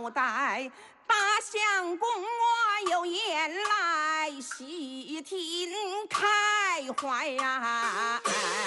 交代。大相公，我有言来细听开怀呀。